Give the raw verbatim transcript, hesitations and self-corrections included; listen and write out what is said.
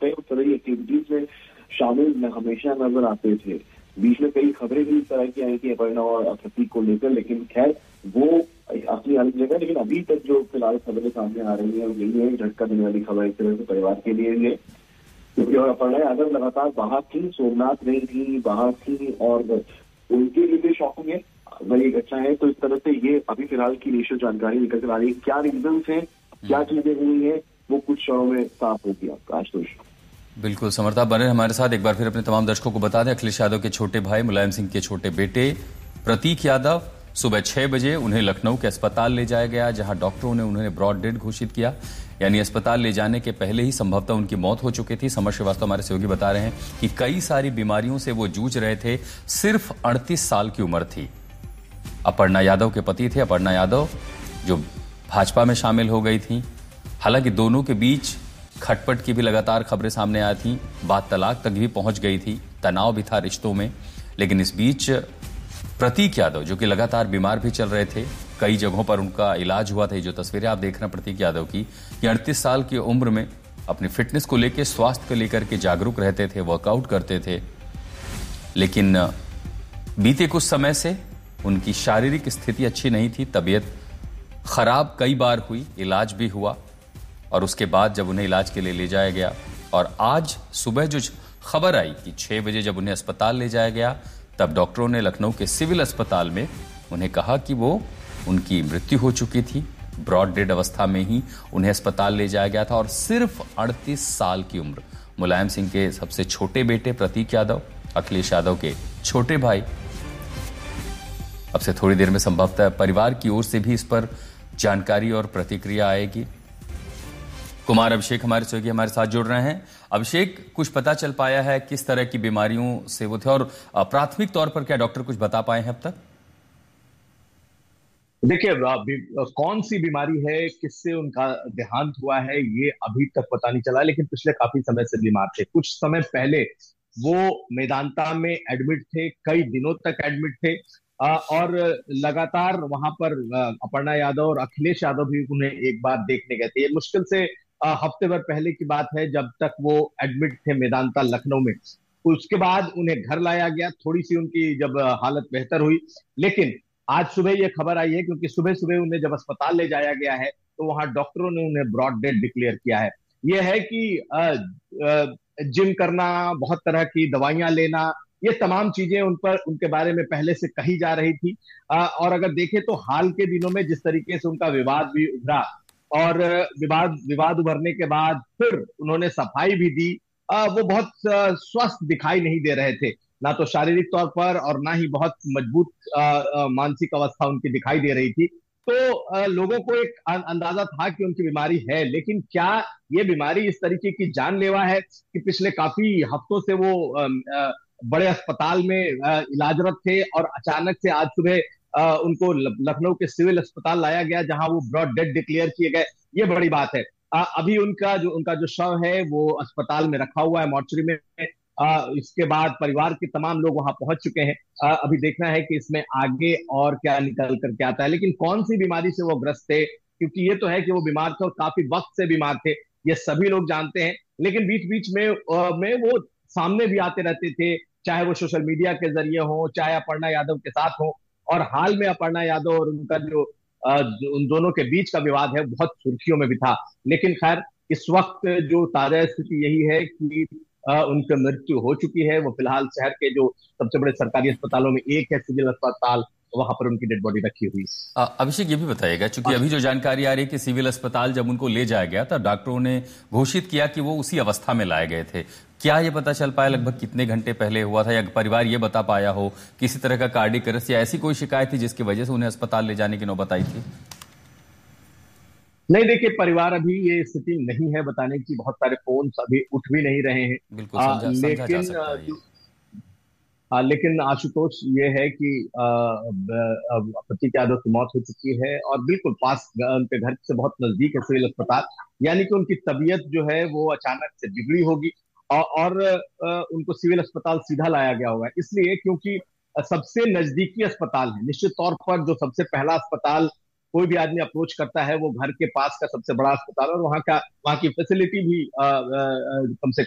कहीं उस तरह की एक्टिविटीज में शामिल न, हमेशा नजर आते थे। बीच में कई खबरें भी इस तरह की आई थी अपर्णा और प्रतीक को लेकर, लेकिन खैर वो अपनी अलग जगह। लेकिन अभी तक जो फिलहाल खबरें सामने आ रही है यही है, झटका देने वाली खबर एक तरह से परिवार के लिए है, क्योंकि अपर्णा यादव लगातार बाहर थी, सोमनाथ नहीं थी, बाहर थी, और उनके लिए भी शॉकिंग है भाई अच्छा है। तो इस तरह से ये अभी फिलहाल की इनिशियल जानकारी निकल कर आ रही है। क्या रीजन है, क्या चीजें हुई है, वो कुछ क्षणों में साफ होगी आपका आशुतोष। बिल्कुल समर्था बने हमारे साथ। एक बार फिर अपने तमाम दर्शकों को बता दें, अखिलेश यादव के छोटे भाई मुलायम सिंह के छोटे बेटे प्रतीक यादव सुबह छह बजे उन्हें लखनऊ के अस्पताल ले जाया गया, जहां डॉक्टरों ने उन्हें ब्रॉड डेड घोषित किया। यानी अस्पताल ले जाने के पहले ही संभवतः उनकी मौत हो चुकी थी। समर श्रीवास्तव हमारे सहयोगी बता रहे हैं कि कई सारी बीमारियों से वो जूझ रहे थे। सिर्फ अड़तीस साल की उम्र थी। अपर्णा यादव के पति थे, अपर्णा यादव जो भाजपा में शामिल हो गई थी। हालांकि दोनों के बीच खटपट की भी लगातार खबरें सामने आई थी, बात तलाक तक भी पहुंच गई थी, तनाव भी था रिश्तों में। लेकिन इस बीच प्रतीक यादव जो कि लगातार बीमार भी चल रहे थे, कई जगहों पर उनका इलाज हुआ था। जो तस्वीरें आप देख रहे हैं प्रतीक यादव की, कि अड़तीस साल की उम्र में अपनी फिटनेस को लेकर, स्वास्थ्य को लेकर के जागरूक रहते थे, वर्कआउट करते थे। लेकिन बीते कुछ समय से उनकी शारीरिक स्थिति अच्छी नहीं थी, तबीयत खराब कई बार हुई, इलाज भी हुआ, और उसके बाद जब उन्हें इलाज के लिए ले जाया गया और आज सुबह जो खबर आई कि छह बजे जब उन्हें अस्पताल ले जाया गया, तब डॉक्टरों ने लखनऊ के सिविल अस्पताल में उन्हें कहा कि वो उनकी मृत्यु हो चुकी थी। ब्रॉड डेड अवस्था में ही उन्हें अस्पताल ले जाया गया था। और सिर्फ अड़तीस साल की उम्र, मुलायम सिंह के सबसे छोटे बेटे प्रतीक यादव, अखिलेश यादव के छोटे भाई। अब से थोड़ी देर में संभवतः परिवार की ओर से भी इस पर जानकारी और प्रतिक्रिया आएगी। कुमार अभिषेक हमारे सहयोगी हमारे साथ जुड़ रहे हैं। अभिषेक, कुछ पता चल पाया है किस तरह की बीमारियों से वो थे, और प्राथमिक तौर पर क्या डॉक्टर कुछ बता पाए हैं अब तक? देखिए, कौन सी बीमारी है, किससे उनका देहांत हुआ है, ये अभी तक पता नहीं चला। लेकिन पिछले काफी समय से बीमार थे। कुछ समय पहले वो मेदांता में एडमिट थे, कई दिनों तक एडमिट थे, और लगातार वहां पर अपर्णा यादव और अखिलेश यादव भी उन्हें एक बार देखने गए थे। ये मुश्किल से हफ्ते भर पहले की बात है, जब तक वो एडमिट थे मेदांता लखनऊ में। उसके बाद उन्हें घर लाया गया, थोड़ी सी उनकी जब हालत बेहतर हुई। लेकिन आज सुबह ये खबर आई है, क्योंकि सुबह सुबह उन्हें जब अस्पताल ले जाया गया है तो वहां डॉक्टरों ने उन्हें ब्रॉड डेड डिक्लेयर किया है। यह है कि जिम करना, बहुत तरह की दवाइयां लेना, ये तमाम चीजें उन पर, उनके बारे में पहले से कही जा रही थी। आ, और अगर देखें तो हाल के दिनों में जिस तरीके से उनका विवाद भी उभरा, और विवाद विवाद उभरने के बाद फिर उन्होंने सफाई भी दी, आ, वो बहुत स्वस्थ दिखाई नहीं दे रहे थे, ना तो शारीरिक तौर पर और ना ही बहुत मजबूत आ, आ, मानसिक अवस्था उनकी दिखाई दे रही थी। तो आ, लोगों को एक अंदाजा था कि उनकी बीमारी है। लेकिन क्या ये बीमारी इस तरीके की जानलेवा है कि पिछले काफी हफ्तों से वो आ, आ, बड़े अस्पताल में इलाजरत थे, और अचानक से आज सुबह उनको लखनऊ के सिविल अस्पताल लाया गया, जहां वो ब्रॉड डेड डिक्लेयर किए गए। ये बड़ी बात है। अभी उनका जो उनका जो शव है वो अस्पताल में रखा हुआ है, मॉर्चरी में। इसके बाद परिवार के तमाम लोग वहां पहुंच चुके हैं। अभी देखना है कि इसमें आगे और क्या निकल करके आता है। लेकिन कौन सी बीमारी से वो ग्रस्त थे, क्योंकि ये तो है कि वो बीमार थे और काफी वक्त से बीमार थे, ये सभी लोग जानते हैं। लेकिन बीच बीच में में वो सामने भी आते रहते थे, चाहे वो सोशल मीडिया के जरिए हो, चाहे अपर्णा यादव के साथ हो। और हाल में अपर्णा यादव और उनका जो, जो उन दोनों के बीच का विवाद है बहुत सुर्खियों में भी था। लेकिन खैर, इस वक्त जो ताजा स्थिति यही है कि उनकी मृत्यु हो चुकी है। वो फिलहाल शहर के जो सबसे बड़े सरकारी अस्पतालों में एक है सिविल अस्पताल, वहां पर उनकी डेड बॉडी रखी हुई। अभिषेक, ये भी बताइएगा, चूंकि अभी जो जानकारी आ रही है कि सिविल अस्पताल जब उनको ले जाया गया था, डॉक्टरों ने घोषित किया कि वो उसी अवस्था में लाए गए थे। क्या ये पता चल पाया लगभग कितने घंटे पहले हुआ था, या परिवार ये बता पाया हो किसी तरह का कार्डियक अरेस्ट या ऐसी कोई शिकायत थी जिसकी वजह से उन्हें अस्पताल ले जाने की नौबत आई थी? नहीं, देखिए, परिवार अभी ये स्थिति नहीं है बताने की। बहुत सारे फोन अभी उठ भी नहीं रहे हैं। बिल्कुल समझा, समझा जा सकता है ये। आ, लेकिन आशुतोष, ये है कि प्रतीक यादव की मौत हो चुकी है, और बिल्कुल पास उनके घर से बहुत नजदीक है सिविल अस्पताल। यानी कि उनकी तबीयत जो है वो अचानक से बिगड़ी होगी, और, और आ, उनको सिविल अस्पताल सीधा लाया गया होगा। इसलिए क्योंकि सबसे नजदीकी अस्पताल है। निश्चित तौर पर जो सबसे पहला अस्पताल कोई भी आदमी अप्रोच करता है वो घर के पास का सबसे बड़ा अस्पताल, और वहां का वहां की फैसिलिटी भी आ, आ, कम से